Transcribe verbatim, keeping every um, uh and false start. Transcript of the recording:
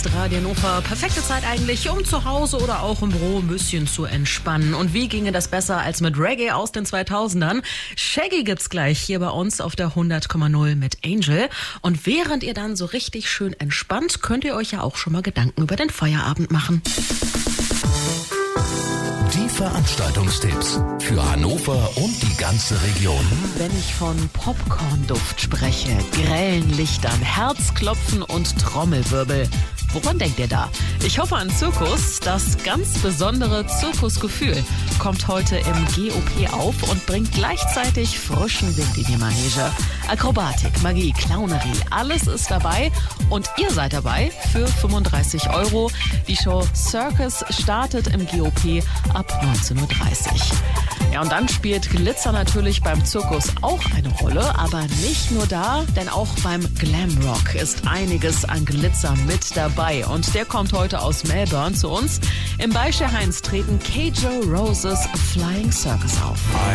Radio Hannover, perfekte Zeit eigentlich, um zu Hause oder auch im Büro ein bisschen zu entspannen. Und wie ginge das besser als mit Reggae aus den zweitausendern? Shaggy gibt's gleich hier bei uns auf der hundert Komma null mit Angel. Und während ihr dann so richtig schön entspannt, könnt ihr euch ja auch schon mal Gedanken über den Feierabend machen. Die Veranstaltungstipps für Hannover und die ganze Region. Wenn ich von Popcorn-Duft spreche, grellen Lichtern, Herzklopfen und Trommelwirbel, woran denkt ihr da? Ich hoffe an Zirkus. Das ganz besondere Zirkusgefühl kommt heute im G O P auf und bringt gleichzeitig frischen Wind in die Manege. Akrobatik, Magie, Clownerie, alles ist dabei und ihr seid dabei für fünfunddreißig Euro. Die Show Circus startet im G O P ab neunzehn Uhr dreißig. Ja, und dann spielt Glitzer natürlich beim Zirkus auch eine Rolle, aber nicht nur da, denn auch beim Glamrock ist einiges an Glitzer mit dabei. Und der kommt heute aus Melbourne zu uns. Im Beische Heinz treten K J Roses Flying Circus auf.